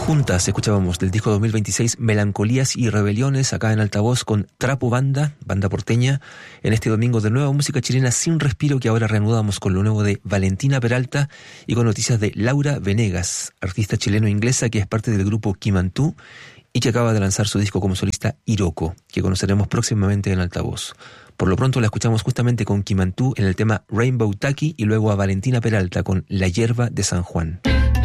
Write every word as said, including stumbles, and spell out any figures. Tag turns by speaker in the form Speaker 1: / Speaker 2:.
Speaker 1: Juntas escuchábamos del disco dos mil veintiséis Melancolías y Rebeliones, acá en Altavoz con Trapo Banda, banda porteña, en este domingo de nueva música chilena sin respiro, que ahora reanudamos con lo nuevo de Valentina Peralta y con noticias de Laura Venegas, artista chileno-inglesa que es parte del grupo Kimantú y que acaba de lanzar su disco como solista Iroko, que conoceremos próximamente en Altavoz. Por lo pronto la escuchamos justamente con Kimantú en el tema Rainbow Taki y luego a Valentina Peralta con La Hierba de San Juan.